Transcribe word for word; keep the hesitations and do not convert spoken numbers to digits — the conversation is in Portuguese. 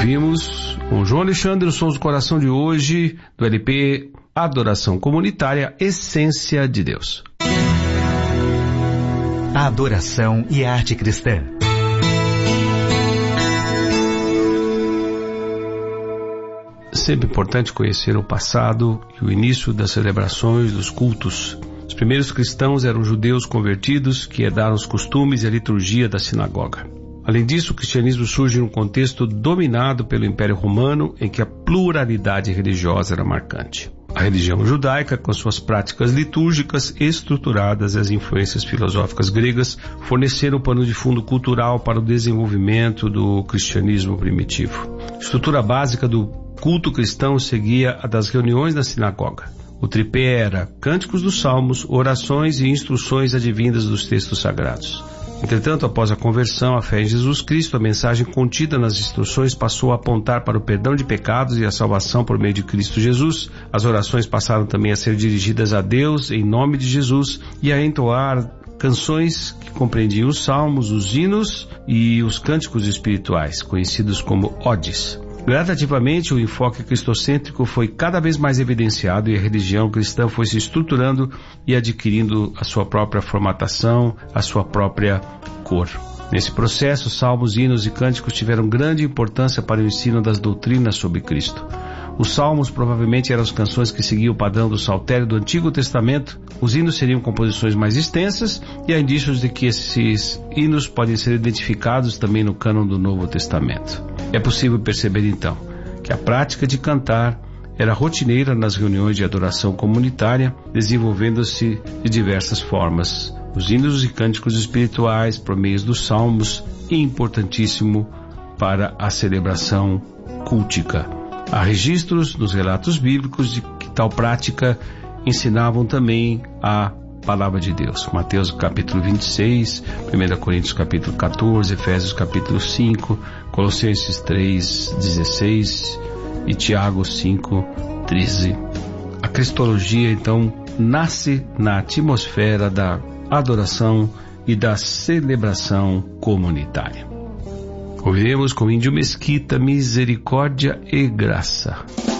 Ouvimos com João Alexandre os Sons do Coração de hoje, do L P Adoração Comunitária, Essência de Deus. A adoração e a arte cristã. Sempre importante conhecer o passado e o início das celebrações dos cultos. Os primeiros cristãos eram judeus convertidos que herdaram os costumes e a liturgia da sinagoga. Além disso, o cristianismo surge num contexto dominado pelo Império Romano, em que a pluralidade religiosa era marcante. A religião judaica, com suas práticas litúrgicas estruturadas e as influências filosóficas gregas, forneceram o pano de fundo cultural para o desenvolvimento do cristianismo primitivo. A estrutura básica do culto cristão seguia a das reuniões na sinagoga. O tripé era cânticos dos salmos, orações e instruções advindas dos textos sagrados. Entretanto, após a conversão à fé em Jesus Cristo, a mensagem contida nas instruções passou a apontar para o perdão de pecados e a salvação por meio de Cristo Jesus. As orações passaram também a ser dirigidas a Deus em nome de Jesus e a entoar canções que compreendiam os salmos, os hinos e os cânticos espirituais, conhecidos como odes. Gradativamente, o enfoque cristocêntrico foi cada vez mais evidenciado e a religião cristã foi se estruturando e adquirindo a sua própria formatação, a sua própria cor. Nesse processo, salmos, hinos e cânticos tiveram grande importância para o ensino das doutrinas sobre Cristo. Os salmos provavelmente eram as canções que seguiam o padrão do saltério do Antigo Testamento. Os hinos seriam composições mais extensas e há indícios de que esses hinos podem ser identificados também no cânon do Novo Testamento. É possível perceber então que a prática de cantar era rotineira nas reuniões de adoração comunitária, desenvolvendo-se de diversas formas. Os hinos e cânticos espirituais por meio dos salmos, importantíssimo para a celebração cultica. Há registros nos relatos bíblicos de que tal prática ensinavam também a palavra de Deus. Mateus capítulo vinte e seis, primeira Coríntios capítulo catorze, Efésios capítulo cinco, Colossenses três, dezesseis e Tiago cinco, treze. A cristologia, então, nasce na atmosfera da adoração e da celebração comunitária. Ouviremos com Índio Mesquita, Misericórdia e Graça.